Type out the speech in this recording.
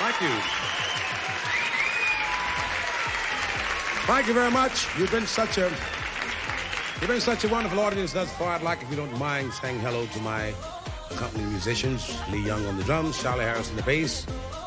Thank you. Thank you very much. You've been such a wonderful audience thus far. I'd like, if you don't mind, saying hello to my accompanying musicians: Lee Young on the drums, Charlie Harris on the bass,